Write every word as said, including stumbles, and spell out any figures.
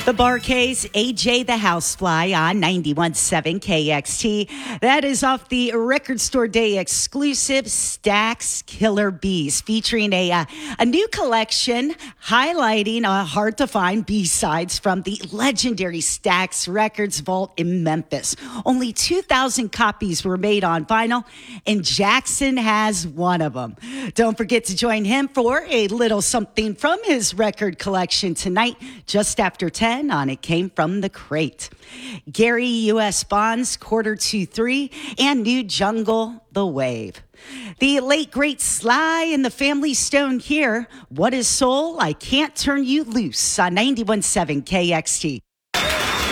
The Bar-Kays, A J the Housefly on ninety-one point seven K X T. That is off the Record Store Day exclusive Stax Killer Bees, featuring a, uh, a new collection highlighting uh, hard-to-find B-sides from the legendary Stax Records vault in Memphis. Only two thousand copies were made on vinyl, and Jackson has one of them. Don't forget to join him for a little something from his record collection tonight, just after ten on It Came From the Crate. Gary U S Bonds, Quarter to Three, and New Jungle, The Wave. The late, great Sly and the Family Stone here. What is Soul? I Can't Turn You Loose on ninety-one point seven K X T.